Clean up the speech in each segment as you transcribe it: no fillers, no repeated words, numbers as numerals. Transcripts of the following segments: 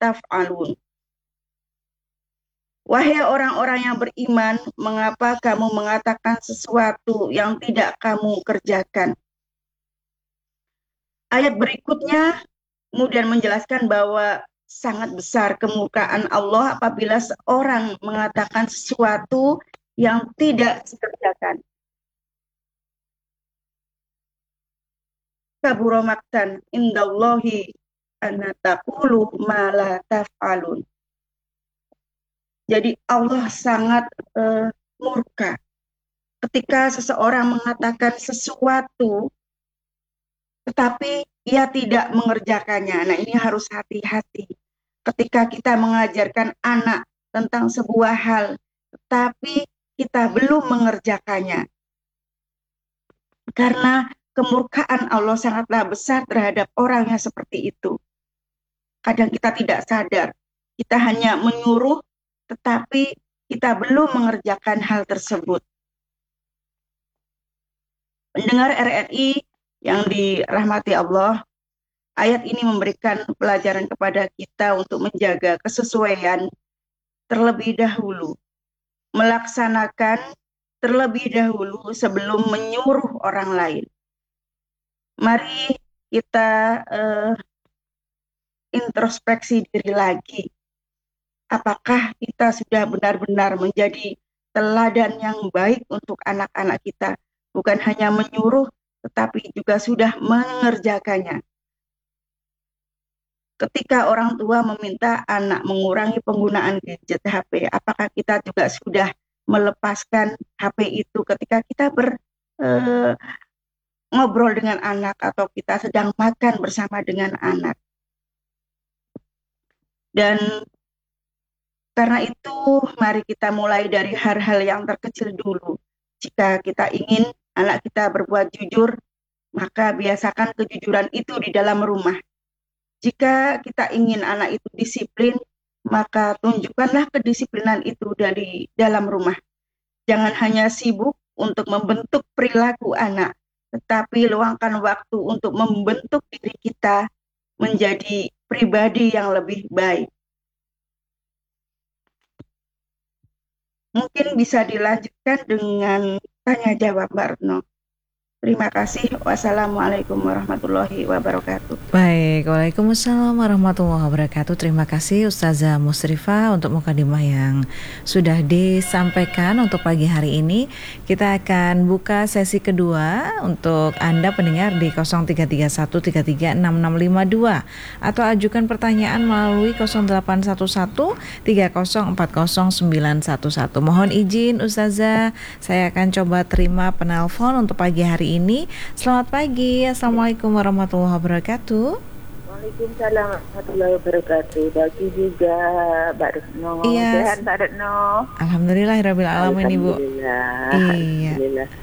taf'alun. Wahai orang-orang yang beriman, mengapa kamu mengatakan sesuatu yang tidak kamu kerjakan? Ayat berikutnya kemudian menjelaskan bahwa sangat besar kemurkaan Allah apabila seorang mengatakan sesuatu yang tidak dikerjakan. Kabura maktan indallahi an taqulu ma la taf'alun. Jadi Allah sangat murka ketika seseorang mengatakan sesuatu tetapi ia tidak mengerjakannya. Nah, ini harus hati-hati. Ketika kita mengajarkan anak tentang sebuah hal tetapi kita belum mengerjakannya. Karena kemurkaan Allah sangatlah besar terhadap orang yang seperti itu. Kadang kita tidak sadar. Kita hanya menyuruh tetapi kita belum mengerjakan hal tersebut. Pendengar RRI yang dirahmati Allah, ayat ini memberikan pelajaran kepada kita untuk menjaga kesesuaian terlebih dahulu, melaksanakan terlebih dahulu sebelum menyuruh orang lain. Mari kita introspeksi diri lagi. Apakah kita sudah benar-benar menjadi teladan yang baik untuk anak-anak kita? Bukan hanya menyuruh, tetapi juga sudah mengerjakannya. Ketika orang tua meminta anak mengurangi penggunaan gadget HP, apakah kita juga sudah melepaskan HP itu ketika kita ngobrol dengan anak atau kita sedang makan bersama dengan anak? Dan karena itu, mari kita mulai dari hal-hal yang terkecil dulu. Jika kita ingin anak kita berbuat jujur, maka biasakan kejujuran itu di dalam rumah. Jika kita ingin anak itu disiplin, maka tunjukkanlah kedisiplinan itu dari dalam rumah. Jangan hanya sibuk untuk membentuk perilaku anak, tetapi luangkan waktu untuk membentuk diri kita menjadi pribadi yang lebih baik. Mungkin bisa dilanjutkan dengan tanya jawab Mbak Retno. Terima kasih. Wassalamualaikum warahmatullahi wabarakatuh. Baik, waalaikumsalam warahmatullahi wabarakatuh. Terima kasih Ustazah Musrifah untuk mukadimah yang sudah disampaikan untuk pagi hari ini. Kita akan buka sesi kedua untuk Anda pendengar di 0331336652 atau ajukan pertanyaan melalui 081130409111. Mohon izin Ustazah, saya akan coba terima penelpon untuk pagi hari ini. Selamat pagi, Assalamualaikum warahmatullahi wabarakatuh. Waalaikumsalam warahmatullahi wabarakatuh. Bagi juga Mbak Retno. Iya. Sehat Mbak Retno? Alhamdulillahirabbil alamin Ibu. Iya.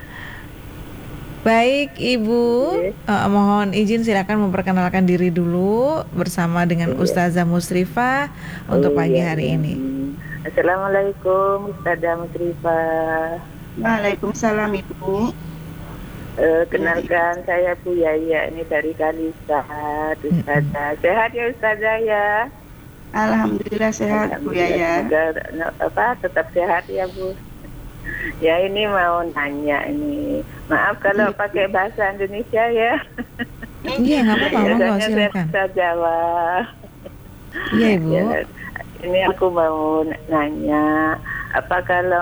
Baik Ibu, mohon izin silakan memperkenalkan diri dulu bersama dengan Ustazah Musrifah untuk pagi hari ini. Assalamualaikum Ustazah Musrifah. Waalaikumsalam Ibu. Kenalkan saya Bu Yaya ini dari Kalisat, Ustazah. Sehat ya Ustazah ya? Alhamdulillah sehat Bu Yaya. Tetap sehat ya Bu. Ya ini mau nanya ini. Maaf kalau pakai bahasa Indonesia ya. Iya nggak apa-apa, biasanya silakan. bahasa Jawa. Iya Ibu. Ya, ini aku mau nanya, apa kalau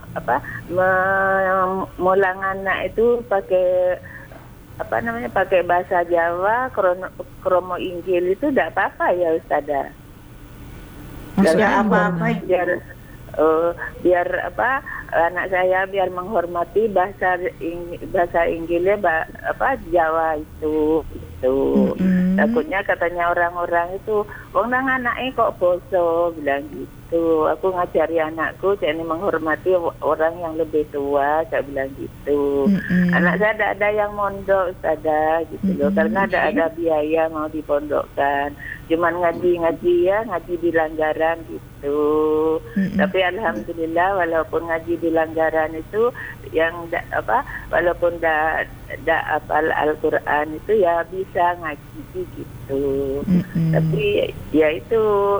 memulang anak itu pakai pakai bahasa Jawa, kromo Injil itu tidak apa-apa ya Ustazah? Tidak apa-apa biar anak saya biar menghormati bahasa Injilnya Jawa itu. Takutnya katanya orang-orang itu wong nang anake kok boso bilang gitu. Aku ngajari anakku jadi menghormati orang yang lebih tua, saya bilang gitu. Anak saya ada yang mondok Ustazah gitu loh, karena ada biaya mau dipondokkan. Cuman ngaji di Langgaran gitu. Tapi alhamdulillah walaupun ngaji di Langgaran itu yang walaupun tidak hafal Al-Quran itu ya bisa ngaji gitu. Tapi ya itu